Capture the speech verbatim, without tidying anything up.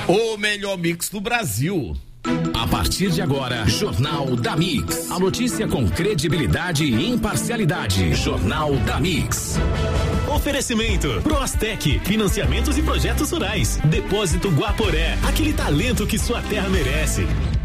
O melhor mix do Brasil. A partir de agora, Jornal da Mix. A notícia com credibilidade e imparcialidade. Jornal da Mix. Oferecimento Proastec, financiamentos e projetos rurais. Depósito Guaporé, aquele talento que sua terra merece.